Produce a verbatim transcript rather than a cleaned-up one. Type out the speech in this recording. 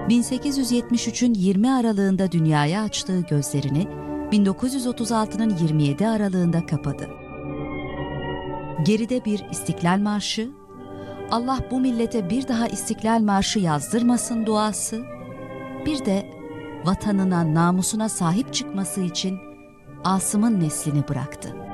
bin sekiz yüz yetmiş üçün yirmi aralığında dünyaya açtığı gözlerini bin dokuz yüz otuz altının yirmi yedi aralığında kapadı. Geride bir İstiklal Marşı, Allah bu millete bir daha İstiklal Marşı yazdırmasın duası, bir de vatanına, namusuna sahip çıkması için Asım'ın neslini bıraktı.